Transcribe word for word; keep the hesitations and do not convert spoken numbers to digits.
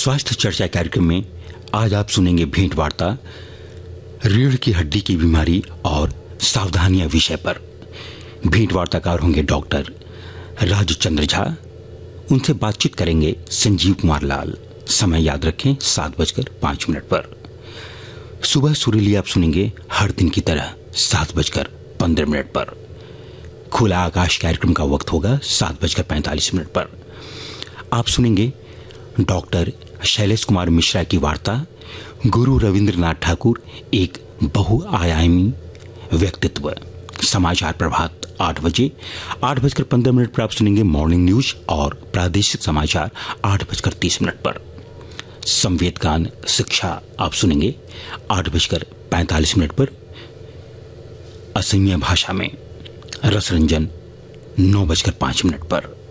स्वास्थ्य चर्चा कार्यक्रम में आज आप सुनेंगे भेंट वार्ता रीढ़ की हड्डी की बीमारी और सावधानियां विषय पर। भेंट वार्ताकार होंगे डॉक्टर राजचंद्र झा। उनसे बातचीत करेंगे संजीव कुमार लाल। समय याद रखें सात बजकर पांच मिनट पर। सुबह सुरीली आप सुनेंगे हर दिन की तरह सात बजकर पंद्रह मिनट पर। खुला आकाश कार्यक्रम का वक्त होगा सात बजकर पैंतालीस मिनट पर। आप सुनेंगे डॉक्टर शैलेश कुमार मिश्रा की वार्ता गुरु रविंद्रनाथ ठाकुर एक बहुआयामी व्यक्तित्व। समाचार प्रभात आठ बजे। आठ बजकर पंद्रह मिनट पर आप सुनेंगे मॉर्निंग न्यूज और प्रादेशिक समाचार आठ बजकर तीस मिनट पर। संवेद गान शिक्षा आप सुनेंगे आठ बजकर पैंतालीस मिनट पर। असमिया भाषा में रसरंजन नौ बजकर पांच मिनट पर।